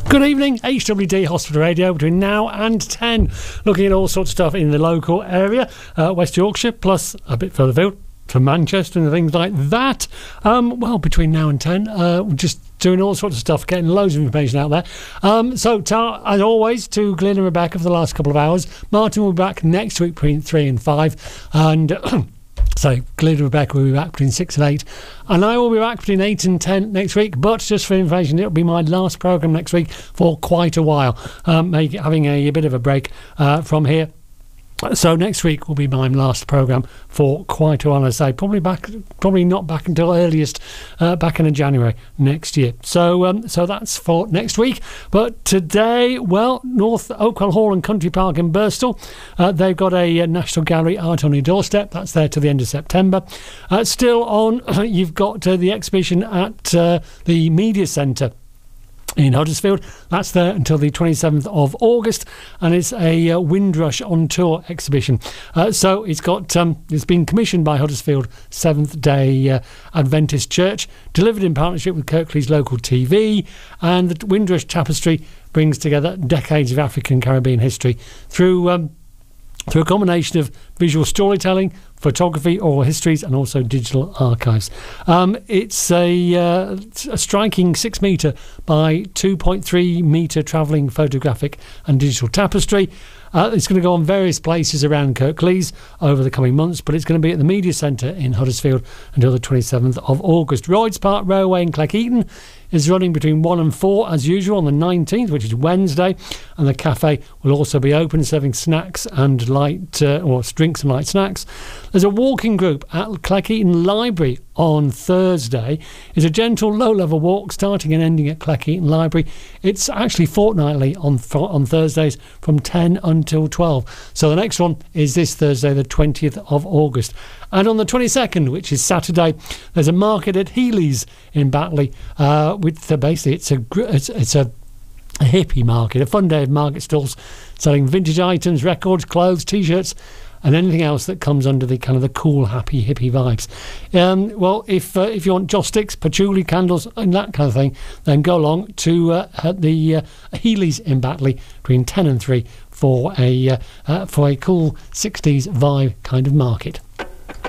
Good evening, HWD Hospital Radio between now and 10. Looking at all sorts of stuff in the local area, West Yorkshire, plus a bit further afield to Manchester and things like that. Well, between now and 10, we're just doing all sorts of stuff, getting loads of information out there. So, as always, to Glyn and Rebecca for the last couple of hours. Martin will be back next week between 3 and 5. And so, Glyn and Rebecca will be back between 6 and 8. And I will be back between 8 and 10 next week. But just for information, it'll be my last programme next week for quite a while. Having a bit of a break from here. So next week will be my last programme for quite a while. I say probably not back until earliest back in January next year. So that's for next week. But today, well, North Oakwell Hall and Country Park in Birstall, they've got a National Gallery art on your doorstep. That's there till the end of September. Still on, you've got the exhibition at the Media Centre in Huddersfield. That's there until the 27th of August, and it's a Windrush on Tour exhibition. So it's been commissioned by Huddersfield Seventh Day Adventist Church, delivered in partnership with Kirklees Local TV, and the Windrush Tapestry brings together decades of African Caribbean history through a combination of visual storytelling, photography, oral histories, and also digital archives. It's a striking 6 metre by 2.3 metre travelling photographic and digital tapestry. It's going to go on various places around Kirklees over the coming months, but it's going to be at the Media Centre in Huddersfield until the 27th of August. Royds Park Railway in Cleckheaton is running between 1 and 4 as usual on the 19th, which is Wednesday, and the cafe will also be open, serving snacks and drinks and light snacks. There's a walking group at Cleckheaton Library on Thursday. It's a gentle low-level walk starting and ending at Cleckheaton Library. It's actually fortnightly on Thursdays from 10 until 12. So the next one is this Thursday, the 20th of August. And on the 22nd, which is Saturday, there's a market at Healy's in Batley. Basically, it's a hippie market, a fun day of market stalls selling vintage items, records, clothes, T-shirts, and anything else that comes under the kind of the cool, happy, hippie vibes. Well, if you want joss sticks, patchouli candles, and that kind of thing, then go along to the Healy's in Batley between 10 and 3 for a cool 60s vibe kind of market.